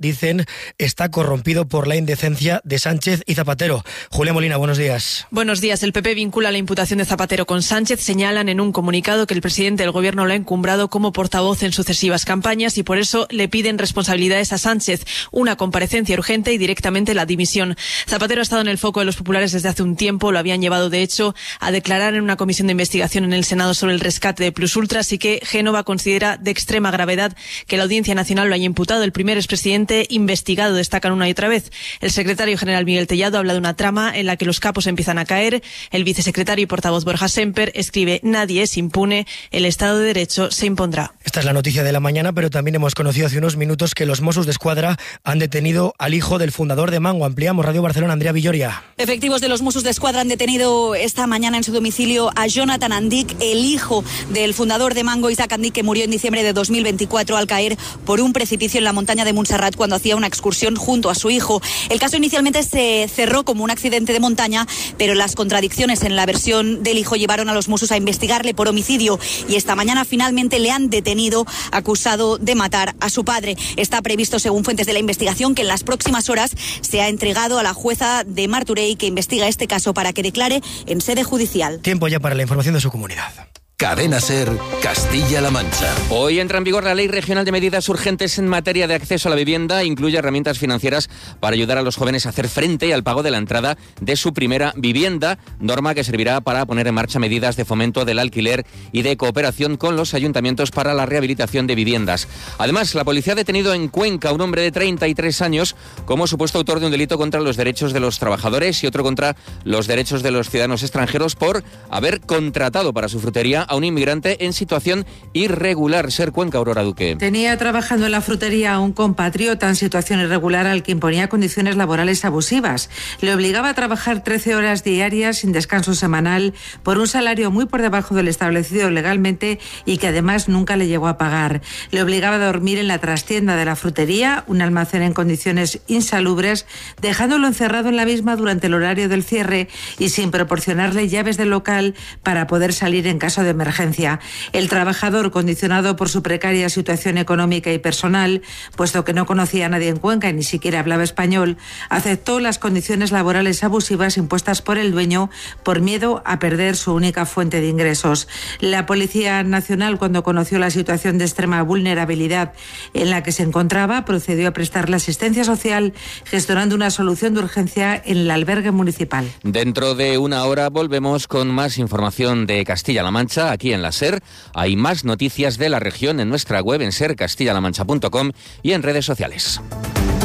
dicen, está corrompido por la indecencia de Sánchez y Zapatero. Julia Molina, buenos días. Buenos días. El PP vincula la imputación de Zapatero con Sánchez. Señalan en un comunicado que el presidente del Gobierno lo ha encumbrado como portavoz en sucesivas campañas y por eso le piden responsabilidades a Sánchez, una comparecencia urgente y directamente la dimisión. Zapatero ha estado en el foco de los populares desde hace un tiempo. Lo habían llevado, de hecho, a declarar en una comisión de investigación en el Senado sobre el rescate de Plusultra, así que Génova considera de extrema gravedad que la Audiencia Nacional lo haya imputado. El primer expresidente investigado, destacan una y otra vez. El secretario general Miguel Tellado habla de una trama en la que los capos empiezan a caer. El vicesecretario y portavoz Borja Semper escribe: nadie es impune, el Estado de Derecho se impondrá. Esta es la noticia de la mañana, pero también hemos conocido hace unos minutos que los Mossos d'Esquadra han detenido al hijo del fundador de Mango. Ampliamos, Radio Barcelona, Andrea Villoria. Efectivos de los Mossos d'Esquadra han detenido esta mañana en su domicilio a Jonathan Andic, el hijo del fundador de Mango, Isaac Andic, que murió en diciembre de 2024 al caer por un precipicio en la montaña de Montserrat cuando hacía una excursión junto a su hijo. El caso inicialmente se cerró como un accidente de montaña, pero las contradicciones en la versión del hijo llevaron a los Mossos a investigarle por homicidio y esta mañana finalmente le han detenido acusado de matar a su padre. Está previsto, según fuentes de la investigación, que en las próximas horas sea entregado a la jueza de Martorell que investiga este caso para que declare en sede judicial. Tiempo ya para la información de su comunidad. Cadena SER, Castilla-La Mancha. Hoy entra en vigor la Ley Regional de Medidas Urgentes en materia de acceso a la vivienda. Incluye herramientas financieras para ayudar a los jóvenes a hacer frente al pago de la entrada de su primera vivienda, norma que servirá para poner en marcha medidas de fomento del alquiler y de cooperación con los ayuntamientos para la rehabilitación de viviendas. Además, la policía ha detenido en Cuenca a un hombre de 33 años como supuesto autor de un delito contra los derechos de los trabajadores y otro contra los derechos de los ciudadanos extranjeros por haber contratado para su frutería a un inmigrante en situación irregular. Ser Cuenca, Aurora Duque. Tenía trabajando en la frutería a un compatriota en situación irregular al que imponía condiciones laborales abusivas. Le obligaba a trabajar 13 horas diarias sin descanso semanal por un salario muy por debajo del establecido legalmente y que además nunca le llegó a pagar. Le obligaba a dormir en la trastienda de la frutería, un almacén en condiciones insalubres, dejándolo encerrado en la misma durante el horario del cierre y sin proporcionarle llaves del local para poder salir en caso de emergencia. El trabajador, condicionado por su precaria situación económica y personal, puesto que no conocía a nadie en Cuenca y ni siquiera hablaba español, aceptó las condiciones laborales abusivas impuestas por el dueño por miedo a perder su única fuente de ingresos. La Policía Nacional, cuando conoció la situación de extrema vulnerabilidad en la que se encontraba, procedió a prestarle asistencia social, gestionando una solución de urgencia en el albergue municipal. Dentro de una hora volvemos con más información de Castilla-La Mancha. Aquí en la SER hay más noticias de la región en nuestra web en sercastillalamancha.com y en redes sociales.